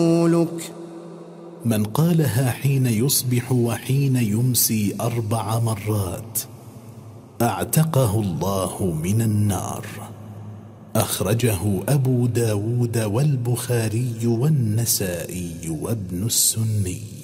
رسولك. من قالها حين يصبح وحين يمسي 4 مرات أعتقه الله من النار. أخرجه أبو داود والبخاري والنسائي وابن السني.